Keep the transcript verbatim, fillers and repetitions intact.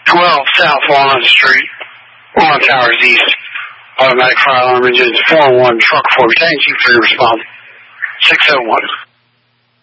twelve South Walnut Street, Walnut Towers East. Automatic fire alarm engines four oh one truck four. Thank you for your response. six oh one.